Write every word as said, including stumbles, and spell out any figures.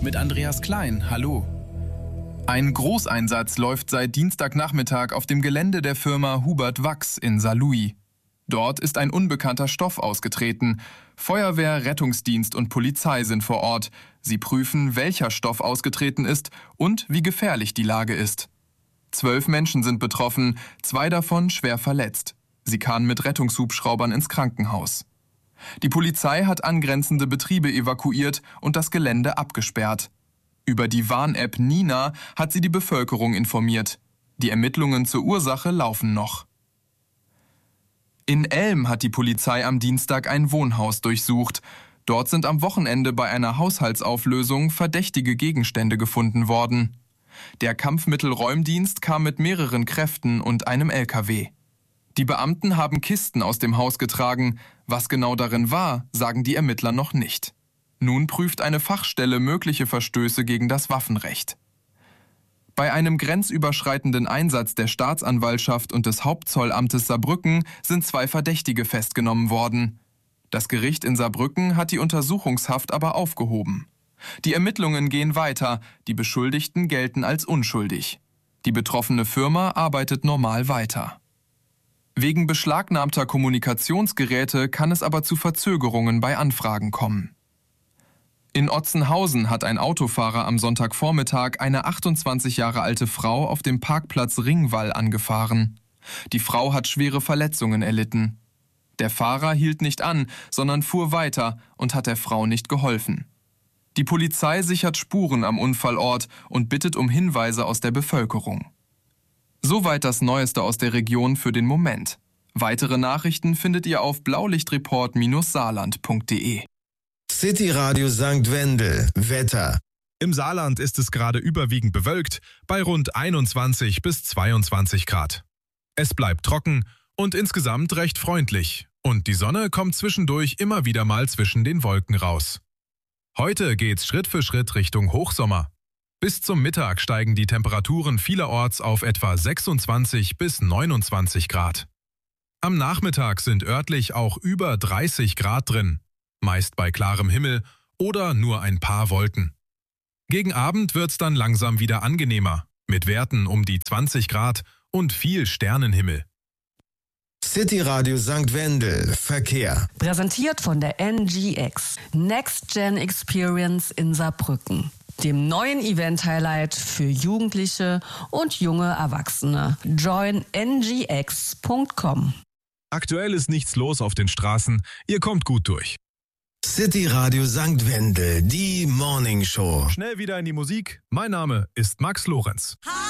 mit Andreas Klein. Hallo. Ein Großeinsatz läuft seit Dienstagnachmittag auf dem Gelände der Firma Hubert Wachs in Saarlouis. Dort ist ein unbekannter Stoff ausgetreten. Feuerwehr, Rettungsdienst und Polizei sind vor Ort. Sie prüfen, welcher Stoff ausgetreten ist und wie gefährlich die Lage ist. Zwölf Menschen sind betroffen, zwei davon schwer verletzt. Sie kamen mit Rettungshubschraubern ins Krankenhaus. Die Polizei hat angrenzende Betriebe evakuiert und das Gelände abgesperrt. Über die Warn-App Nina hat sie die Bevölkerung informiert. Die Ermittlungen zur Ursache laufen noch. In Elm hat die Polizei am Dienstag ein Wohnhaus durchsucht. Dort sind am Wochenende bei einer Haushaltsauflösung verdächtige Gegenstände gefunden worden. Der Kampfmittelräumdienst kam mit mehreren Kräften und einem L K W. Die Beamten haben Kisten aus dem Haus getragen. Was genau darin war, sagen die Ermittler noch nicht. Nun prüft eine Fachstelle mögliche Verstöße gegen das Waffenrecht. Bei einem grenzüberschreitenden Einsatz der Staatsanwaltschaft und des Hauptzollamtes Saarbrücken sind zwei Verdächtige festgenommen worden. Das Gericht in Saarbrücken hat die Untersuchungshaft aber aufgehoben. Die Ermittlungen gehen weiter, die Beschuldigten gelten als unschuldig. Die betroffene Firma arbeitet normal weiter. Wegen beschlagnahmter Kommunikationsgeräte kann es aber zu Verzögerungen bei Anfragen kommen. In Otzenhausen hat ein Autofahrer am Sonntagvormittag eine achtundzwanzig Jahre alte Frau auf dem Parkplatz Ringwall angefahren. Die Frau hat schwere Verletzungen erlitten. Der Fahrer hielt nicht an, sondern fuhr weiter und hat der Frau nicht geholfen. Die Polizei sichert Spuren am Unfallort und bittet um Hinweise aus der Bevölkerung. Soweit das Neueste aus der Region für den Moment. Weitere Nachrichten findet ihr auf blaulichtreport Bindestrich saarland Punkt de. City Radio Sankt Wendel. Wetter. Im Saarland ist es gerade überwiegend bewölkt, bei rund einundzwanzig bis zweiundzwanzig Grad. Es bleibt trocken und insgesamt recht freundlich. Und die Sonne kommt zwischendurch immer wieder mal zwischen den Wolken raus. Heute geht's Schritt für Schritt Richtung Hochsommer. Bis zum Mittag steigen die Temperaturen vielerorts auf etwa sechsundzwanzig bis neunundzwanzig Grad. Am Nachmittag sind örtlich auch über dreißig Grad drin. Meist bei klarem Himmel oder nur ein paar Wolken. Gegen Abend wird's dann langsam wieder angenehmer, mit Werten um die zwanzig Grad und viel Sternenhimmel. City Radio Sankt Wendel. Verkehr. Präsentiert von der N G X. Next Gen Experience in Saarbrücken. Dem neuen Event-Highlight für Jugendliche und junge Erwachsene. join n g x punkt com. Aktuell ist nichts los auf den Straßen, ihr kommt gut durch. City Radio Sankt Wendel, die Morning Show. Schnell wieder in die Musik. Mein Name ist Max Lorenz. Hi.